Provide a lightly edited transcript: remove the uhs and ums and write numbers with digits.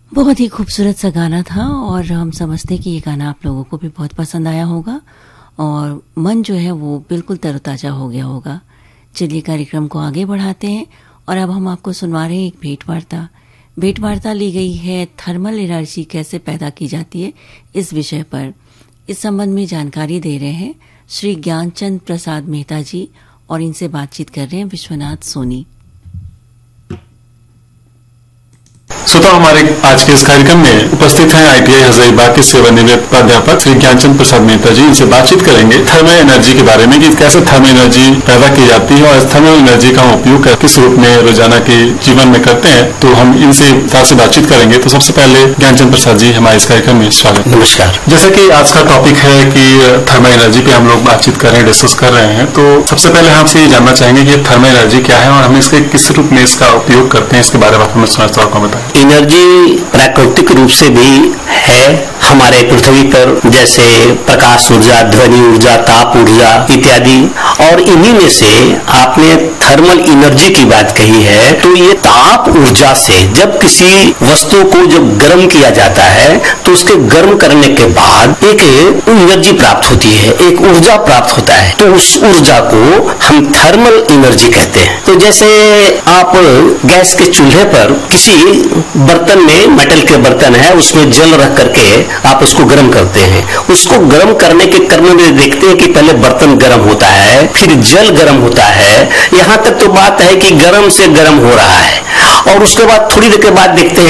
बहुत ही खूबसूरत सा गाना था और हम समझते कि ये गाना आप लोगों को भी बहुत पसंद आया होगा और मन जो है वो बिल्कुल तरोताजा हो गया होगा। चलिए कार्यक्रम को आगे बढ़ाते हैं और अब हम आपको सुनवा रहे हैं एक भेंटवार्ता। भेंटवार्ता ली गई है थर्मल एनर्जी कैसे पैदा की जाती है इस विषय पर। इस संबंध में जानकारी दे रहे हैं श्री ज्ञानचंद प्रसाद मेहता जी और इनसे बातचीत कर रहे हैं विश्वनाथ सोनी। श्रोता, हमारे आज के इस कार्यक्रम में उपस्थित हैं ITI हजारीबाग के सेवानिवृत्त प्राध्यापक श्री ज्ञानचंद प्रसाद मेहता जी। इनसे बातचीत करेंगे थर्मल एनर्जी के बारे में कि कैसे थर्मल एनर्जी पैदा की जाती है और थर्मल एनर्जी का उपयोग किस रूप में रोजाना के जीवन में करते हैं। तो हम इनसे से बातचीत करेंगे। तो सबसे पहले ज्ञानचंद प्रसाद जी, हमारे इस कार्यक्रम में स्वागत। नमस्कार। जैसा कि आज का टॉपिक है कि थर्मल एनर्जी पे हम लोग बातचीत कर रहे हैं, डिस्कस कर रहे हैं, तो सबसे पहले हम आपसे ये जानना चाहेंगे कि थर्मल एनर्जी क्या है और हम इसके किस रूप में इसका उपयोग करते हैं, इसके बारे में आप हमें समझदार को बताएं। एनर्जी प्राकृतिक रूप से भी है हमारे पृथ्वी पर, जैसे प्रकाश ऊर्जा, ध्वनि ऊर्जा, ताप ऊर्जा इत्यादि। और इन्हीं में से आपने थर्मल एनर्जी की बात कही है, तो ये ताप ऊर्जा से जब किसी वस्तु को जब गर्म किया जाता है तो उसके गर्म करने के बाद एक एनर्जी प्राप्त होती है, एक ऊर्जा प्राप्त होता है, तो उस ऊर्जा को हम थर्मल एनर्जी कहते हैं। तो जैसे आप गैस के चूल्हे पर किसी बर्तन में, मेटल के बर्तन है, उसमें जल रख करके आप उसको गर्म करते हैं। उसको गर्म करने के क्रम में देखते हैं कि पहले बर्तन गर्म होता है, फिर जल गर्म होता है, यहां तक तो बात है कि गर्म से गर्म हो रहा है, और उसके बाद थोड़ी देर के बाद देखते हैं